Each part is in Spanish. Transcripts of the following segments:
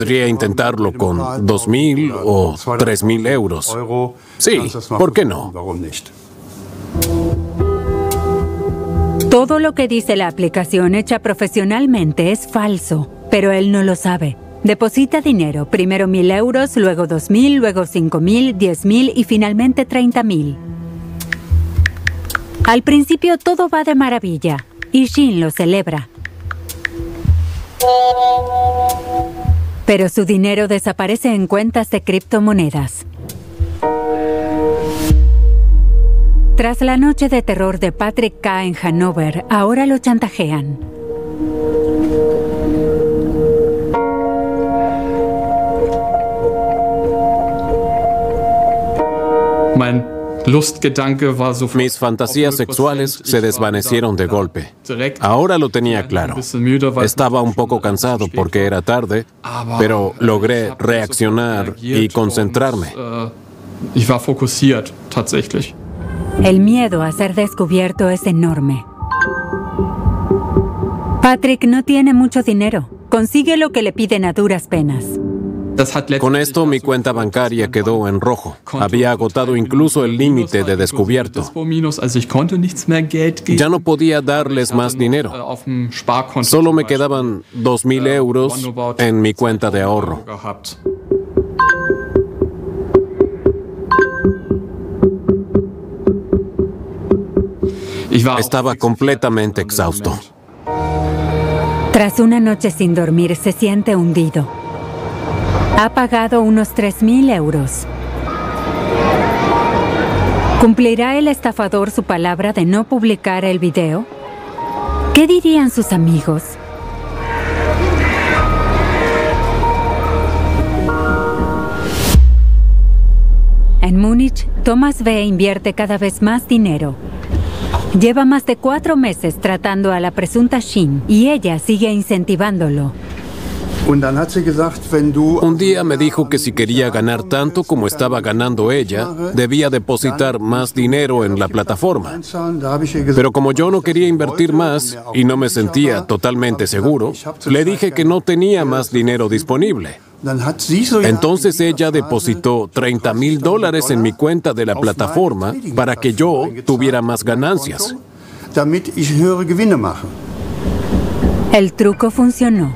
Podría intentarlo con 2.000 o 3.000 euros. Sí, ¿por qué no? Todo lo que dice la aplicación hecha profesionalmente es falso, pero él no lo sabe. Deposita dinero, primero 1.000 euros, luego 2.000, luego 5.000, 10.000 y finalmente 30.000. Al principio todo va de maravilla y Shin lo celebra. Pero su dinero desaparece en cuentas de criptomonedas. Tras la noche de terror de Patrick K. en Hannover, ahora lo chantajean. Mis fantasías sexuales se desvanecieron de golpe. Ahora lo tenía claro. Estaba un poco cansado porque era tarde, pero logré reaccionar y concentrarme. El miedo a ser descubierto es enorme. Patrick no tiene mucho dinero. Consigue lo que le piden a duras penas. Con esto mi cuenta bancaria quedó en rojo. Había agotado incluso el límite de descubierto. Ya no podía darles más dinero. Solo me quedaban 2.000 euros en mi cuenta de ahorro. Estaba completamente exhausto. Tras una noche sin dormir, se siente hundido. Ha pagado unos 3.000 euros. ¿Cumplirá el estafador su palabra de no publicar el video? ¿Qué dirían sus amigos? En Múnich, Thomas V. invierte cada vez más dinero. Lleva más de 4 meses tratando a la presunta Shin y ella sigue incentivándolo. Un día me dijo que si quería ganar tanto como estaba ganando ella, debía depositar más dinero en la plataforma. Pero como yo no quería invertir más y no me sentía totalmente seguro, le dije que no tenía más dinero disponible. Entonces ella depositó $30.000 en mi cuenta de la plataforma para que yo tuviera más ganancias. El truco funcionó.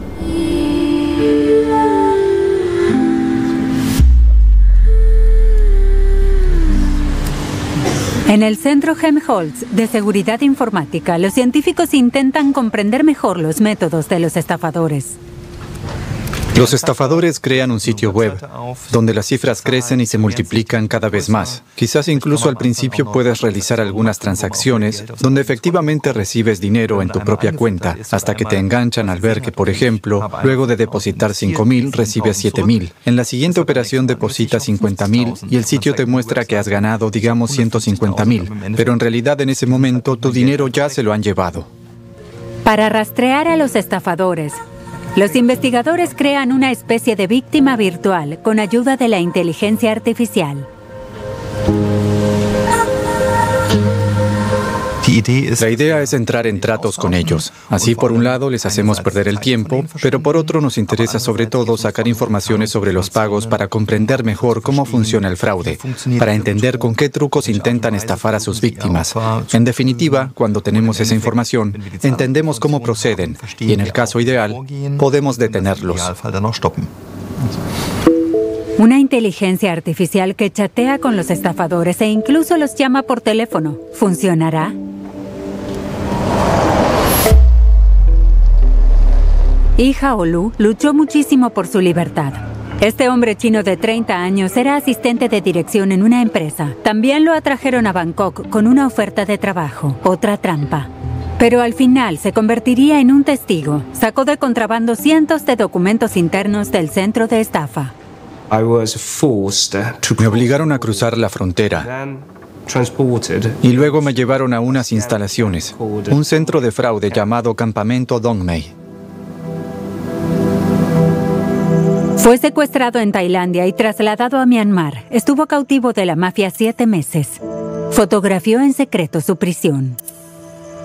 En el Centro Helmholtz de Seguridad Informática, los científicos intentan comprender mejor los métodos de los estafadores. Los estafadores crean un sitio web donde las cifras crecen y se multiplican cada vez más. Quizás incluso al principio puedes realizar algunas transacciones donde efectivamente recibes dinero en tu propia cuenta, hasta que te enganchan al ver que, por ejemplo, luego de depositar 5.000, recibes 7.000. En la siguiente operación depositas 50.000 y el sitio te muestra que has ganado, digamos, 150.000. Pero en realidad en ese momento tu dinero ya se lo han llevado. Para rastrear a los estafadores, los investigadores crean una especie de víctima virtual con ayuda de la inteligencia artificial. La idea es entrar en tratos con ellos. Así, por un lado, les hacemos perder el tiempo, pero por otro nos interesa sobre todo sacar informaciones sobre los pagos para comprender mejor cómo funciona el fraude, para entender con qué trucos intentan estafar a sus víctimas. En definitiva, cuando tenemos esa información, entendemos cómo proceden y, en el caso ideal, podemos detenerlos. Una inteligencia artificial que chatea con los estafadores e incluso los llama por teléfono. ¿Funcionará? Yi Haolu luchó muchísimo por su libertad. Este hombre chino de 30 años era asistente de dirección en una empresa. También lo atrajeron a Bangkok con una oferta de trabajo, otra trampa. Pero al final se convertiría en un testigo. Sacó de contrabando cientos de documentos internos del centro de estafa. Me obligaron a cruzar la frontera y luego me llevaron a unas instalaciones, un centro de fraude llamado Campamento Dongmei. Fue secuestrado en Tailandia y trasladado a Myanmar. Estuvo cautivo de la mafia 7 meses. Fotografió en secreto su prisión.